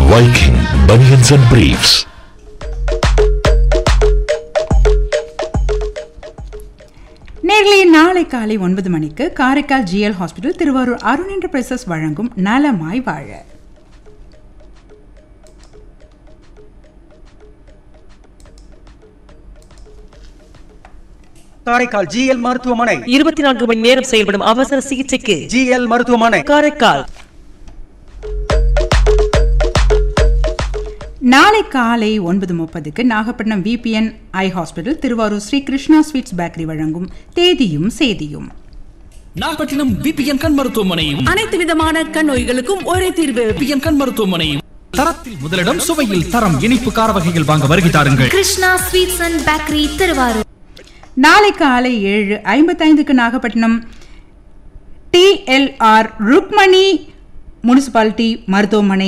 Viking Bunions and Briefs. நேர்களை நாளை காலை 9 மணிக்கு Karaikal GL hospital Thiruvarur Arun enterprises வழங்கும் நலமாய் வாழ. காரைக்கால் ஜிஎல் மருத்துவமனை 24 மணி நேரம் செயல்படும் அவசர சிகிச்சைக்கு ஜிஎல் மருத்துவமனை காரைக்கால். நாளை காலை 9:30க்கு நாகப்பட்டினம் விபிஎன் ஐ hospital Thiruvarur Sri Krishna sweets bakery வழங்கும் தேதியும் சேதியும். நாகப்பட்டினம் விபிஎன் கண் மருத்துவமனையும் அனைத்து விதமான கண் நோய்களுக்கும் ஒரே தீர்வு. விபிஎன் கண் மருத்துவமனையும் தரத்தில் முதலிடம், சுவையில் தரம், இனிப்பு கார வகைகள் வாங்க வருகை தாருங்கள். Krishna sweets and bakery Thiruvarur. நாளை காலை 7:55க்கு நாகப்பட்டினம் டிஎல்ஆர் ருக்மணி முனிசிபாலிட்டி மருத்துவமனை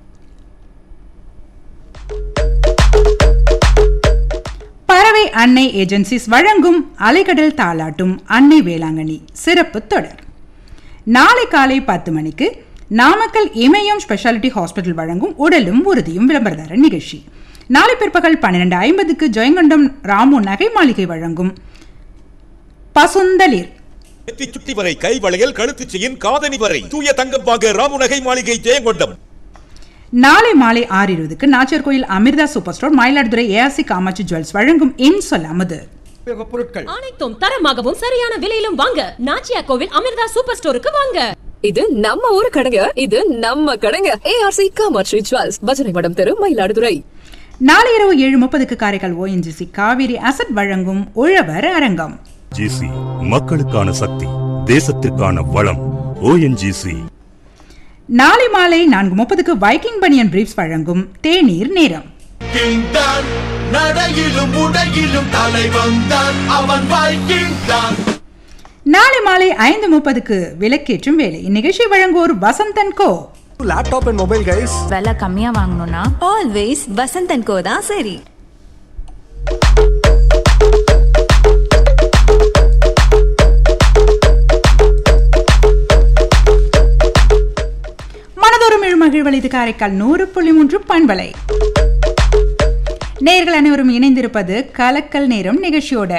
பறவை அன்னை ஏஜென்சிஸ் வழங்கும் அலைக்கடல் தாலாட்டும் அன்னை வேளாங்கண்ணி சிறப்பு தொடர். நாளை காலை 10 மணிக்கு நாமக்கல் இமயம் ஸ்பெஷாலிட்டி ஹாஸ்பிட்டல் வழங்கும் உடலும் உறுதியும் விளம்பரதார நிகழ்ச்சி. நாளை பிற்பகல் 12:50க்கு ஜெயங்கொண்டம் ராமு நகை மாளிகை வழங்கும் பசுந்தளிர். சுட்டி வரை கை வளையல், கழுத்து செயின், காதணி வரை தூய தங்கம் வாங்க ராமு நகை மாளிகை ஜெயங்கொண்டம். நாளை மாலை 6:20க்கு நாச்சியார் கோயில் Amrita super store Mayiladuthurai ARC Kamakshi jewels வழங்கும் இன்சொல் அமுது. பொருட்கள் அனைத்தும் தரமாகவும் சரியான விலையிலும் வாங்க நாச்சியார் கோவில் அமிர்தா சூப்பர் ஸ்டோருக்கு வாங்க. இது நம்ம ஊரு கடைங்க, இது நம்ம கடைங்க. ஏஆர்சி காமாட்சி ஜுவல்ஸ், பஜனை மடம் தெரு, மயிலாடுதுறை. நாளை இரவு 7:30க்கு காரைக்கால் ஓஎன்ஜிசி காவிரி அசட் வழங்கும் உழவர் அரங்கம். ஜிசி மக்களுக்கான சக்தி, தேசத்திற்கான வளம். ஓஎன்ஜிசி. நாளை மாலை 4:30க்கு வைக்கிங் பனியன் பிரீஃப்ஸ் வழங்கும் தேநீர் நேரம். நாளை மாலை 5:30க்கு விளக்கேற்றும் வேலை. இந்நிகழ்ச்சி வழங்குவோர் வசந்தன் கோ. லேப்டாப் அண்ட் மொபைல் கைஸ் விலை கம்மியா வாங்கணும்னா ஆல்வேஸ் வசந்தன் கோ தான் சரி. மனதோறும் எழுமகிழ்வலை இது காரைக்கால் 100.3 பண்பலை. நேயர்கள் அனைவரும் இணைந்திருப்பது கலக்கல் நேரம் நிகழ்ச்சியோட.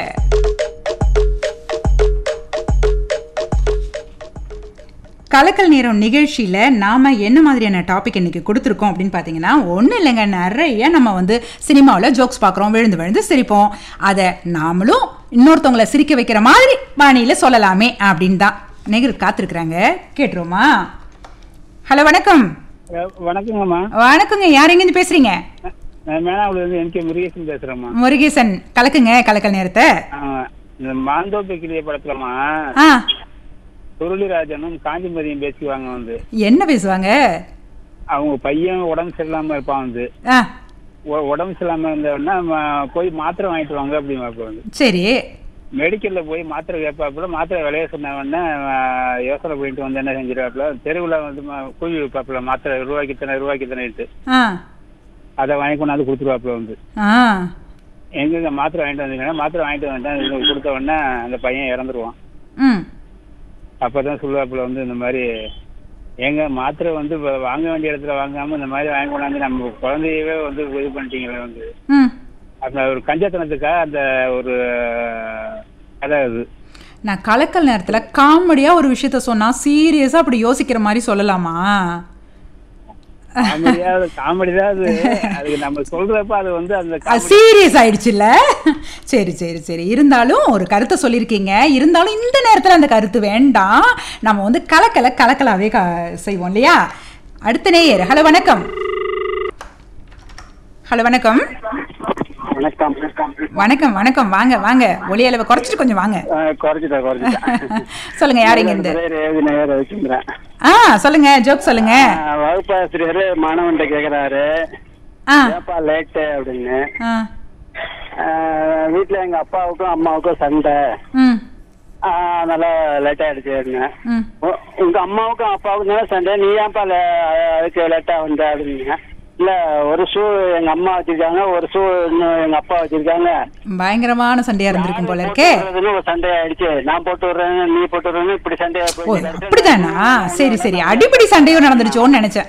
கலக்கல் நேரம் நிகழ்ச்சியில் நாம் என்ன மாதிரியான டாபிக் இன்றைக்கி கொடுத்துருக்கோம் அப்படின்னு பார்த்தீங்கன்னா, ஒன்றும் இல்லைங்க, நிறைய நம்ம வந்து சினிமாவில் ஜோக்ஸ் பார்க்குறோம், விழுந்து விழுந்து சிரிப்போம். அதை நாமளும் இன்னொருத்தவங்களை சிரிக்க வைக்கிற மாதிரி பாணியில் சொல்லலாமே அப்படின்னு தான் நேயர்கள் காத்திருக்கிறாங்க. கேட்டுருவோமா? ஹலோ, வணக்கம். வணக்கங்கம்மா. வணக்கங்க. யார் எங்கேருந்து பேசுறீங்க? முருகேசன் பேசுறேம்மா. முருகேசன், கலக்குங்க கலக்கல் நேரத்தை. மாந்தோப்பு கிளிய படத்துலமா சுருளிராஜனும் காஞ்சிமதியும் பேசுவாங்க. வந்து என்ன பேசுவாங்க? அவங்க பையன் உடம்பு சரியில்லாம இருப்பான். வந்து உடம்பு சரியில்லாம இருந்தோன்னா போய் மாத்திரை வாங்கிட்டு வாங்க அப்படின்னு வந்து. சரி. மெடிக்கல்ல போய் மாத்திரை கேட்பாப்புல, மாத்திரை விளைய சொன்னவொடனே யோசனை போயிட்டு வந்து என்ன செஞ்சிருவாப்புல, தெருவில் வந்து கூலி வைப்பாப்புல, மாத்திரை ரூபாய்க்கு தானேட்டு அதை வாங்கி கொண்டாந்து கொடுத்துருவாப்புல. வந்து எங்க மாத்திரை வாங்கிட்டு வந்தீங்கன்னா, மாத்திரை வாங்கிட்டு வந்தேன் கொடுத்த உடனே அந்த பையன் இறந்துருவான். அப்பதான் சொல்லுவாப்புல வந்து, இந்த மாதிரி எங்க மாத்திரை வந்து வாங்க வேண்டிய இடத்துல வாங்காம இந்த மாதிரி வாங்கி கொண்டாந்து நம்ம குழந்தையவே வந்து இது பண்ணிட்டீங்களே. வந்து அந்த ஒரு கஞ்சத்தனத்துக்காக அந்த ஒரு கதை. அது நான் கலக்கல் நேரத்தில் காமெடியாக ஒரு விஷயத்த சொன்னால் சீரியஸாக அப்படி யோசிக்கிற மாதிரி சொல்லலாமா? காமெடி தான் அது. அதுக்கு நம்ம சொல்றப்ப அது வந்து அந்த சீரியஸ் ஆயிடுச்சுல்ல. சரி சரி சரி, இருந்தாலும் ஒரு கருத்தை சொல்லியிருக்கீங்க. இருந்தாலும் இந்த நேரத்தில் அந்த கருத்து வேண்டாம், நம்ம வந்து கலக்கலாவே செய்வோம் இல்லையா? அடுத்த நேயர். ஹலோ, வணக்கம். ஹலோ, வணக்கம். வணக்கம் வணக்கம். வாங்க வாங்க, ஒலி அளவை குறைச்சிட்டு கொஞ்சம் வாங்க. சொல்லுங்க, யார் எங்க இருந்து? சொல்லுங்க, ஜோக் சொல்லுங்க. வகுப்பாசிரியர் மாணவன்கிட்ட கேக்குறாரு, லேட்டு அப்படின்னு. வீட்டுல எங்க அப்பாவுக்கும் அம்மாவுக்கும் சண்டை, அதனால லேட் ஆயிடுச்சு. உங்க அம்மாவுக்கும் அப்பாவுக்கும் சண்டை, நீ ஏன்ப்பா அதுக்கு லேட்டா வந்த அப்படிங்க. இல்ல, ஒரு ஷூ எங்க அம்மா வச்சிருக்காங்க, ஒரு ஷூ எங்க அப்பா வச்சிருக்காங்க. பயங்கரமான சண்டையா இருந்திருக்கும் போல இருக்கே. சண்டை ஆயிடுச்சு, நான் போட்டு விடுறேன் நீ போட்டு விடுறேன்னு இப்படி சண்டையா போய். அப்படிதானா? சரி சரி, அடிப்படை சண்டையும் நடந்துருச்சோன்னு நினைச்சேன்.